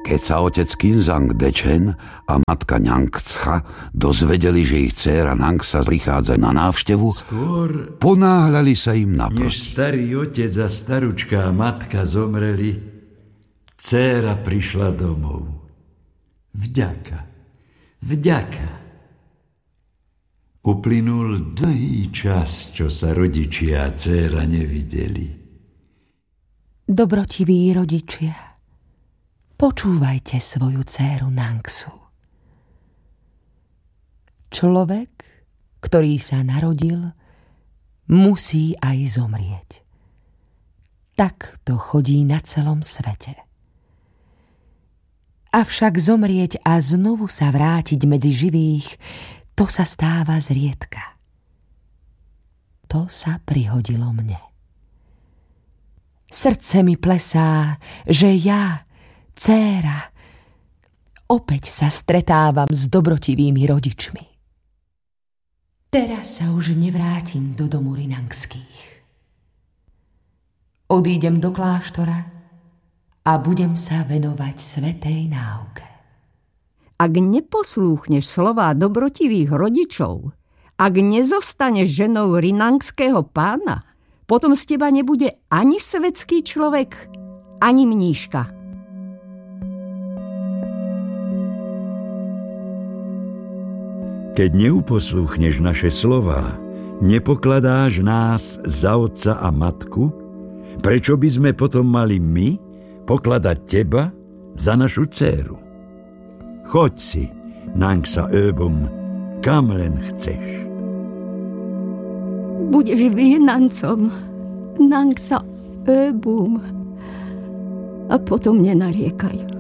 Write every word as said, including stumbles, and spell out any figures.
Keď sa otec Kinzang Dechen a matka Nangcha dozvedeli, že ich dcéra Nangsa prichádza na návštevu, Skôr, ponáhľali sa im naproti. Než starý otec a staručká matka zomreli, dcéra prišla domov. Vďaka, vďaka. Uplynul dlhý čas, čo sa rodičia a dcéra nevideli. Dobrotiví rodičia, počúvajte svoju dcéru Nangsu. Človek, ktorý sa narodil, musí aj zomrieť. Tak to chodí na celom svete. Avšak zomrieť a znovu sa vrátiť medzi živých, to sa stáva zriedka. To sa prihodilo mne. Srdce mi plesá, že ja, dcéra, opäť sa stretávam s dobrotivými rodičmi. Teraz sa už nevrátim do domu Rinangských. Odídem do kláštora a budem sa venovať svätej náuke. Ak neposlúchneš slová dobrotivých rodičov, ak nezostaneš ženou rinangského pána, potom z teba nebude ani svetský človek, ani mníška. Keď neuposlúchneš naše slová, nepokladáš nás za otca a matku, prečo by sme potom mali my pokladať teba za našu dcéru? Choď si, Nangsa Öbum, kam len chceš. Budeš vyhnancom, Nangsa Öbum, a potom nenariekaj.